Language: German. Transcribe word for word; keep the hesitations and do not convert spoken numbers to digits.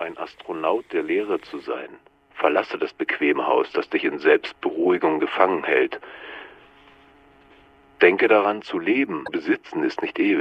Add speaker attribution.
Speaker 1: ein Astronaut der Lehre zu sein. Verlasse das bequeme Haus, das dich in Selbstberuhigung gefangen hält. Denke daran, zu leben. Besitzen ist nicht ewig.